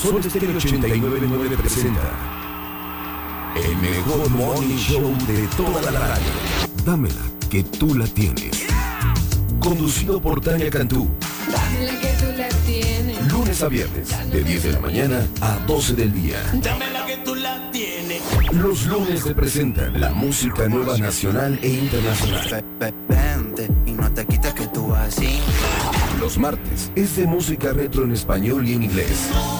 Sol Estéreo 89.9 presenta el mejor morning show de toda la radio. Dámela, que tú la tienes. Conducido por Tania Cantú. Dámela que tú la tienes. Lunes a viernes, de 10 de la mañana a 12 del día. Dámela que tú la tienes. Los lunes te presentan la música nueva nacional e internacional. Vente y no te quites que tú así. Los martes es de música retro en español y en inglés.